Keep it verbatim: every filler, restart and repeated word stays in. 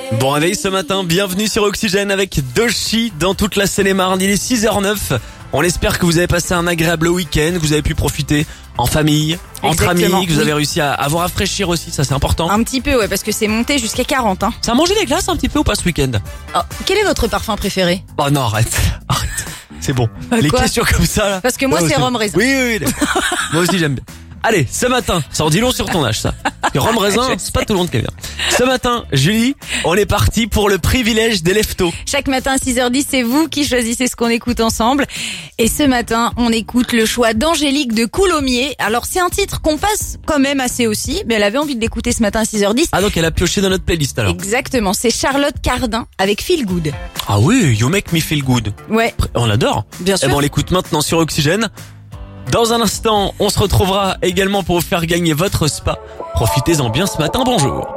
Bon réveil ce matin, bienvenue sur Oxygène avec Doshi dans toute la Seine-et-Marne. Il est six heures neuf. On espère que vous avez passé un agréable week-end, que vous avez pu profiter en famille, entre Exactement, amis, que vous oui. avez réussi à, à vous rafraîchir aussi, ça c'est important. Un petit peu, ouais, parce que c'est monté jusqu'à quarante. Hein. Ça a mangé des glaces un petit peu ou pas ce week-end? Oh, quel est votre parfum préféré? Oh non, arrête, arrête. C'est bon. Bah, Les quoi questions comme ça là. Parce que moi, Ouais, c'est ouais, rhum raisin. Oui, oui, oui. Moi aussi j'aime bien. Allez, ce matin, ça en dit long sur ton âge ça. Parce que rhum raisin, c'est pas tout le monde qui aime bien. Ce matin, Julie, on est parti pour le privilège des leftos. Chaque matin à six heures dix, c'est vous qui choisissez ce qu'on écoute ensemble. Et ce matin, on écoute le choix d'Angélique de Coulommiers. Alors, c'est un titre qu'on passe quand même assez aussi, mais elle avait envie de l'écouter ce matin à six heures dix. Ah donc elle a pioché dans notre playlist alors. Exactement, c'est Charlotte Cardin avec Feel Good. Ah oui, You Make Me Feel Good. Ouais, On l'adore. bien Eh sûr. ben, on l'écoute maintenant sur Oxygène. Dans un instant, on se retrouvera également pour vous faire gagner votre spa. Profitez-en bien ce matin, bonjour.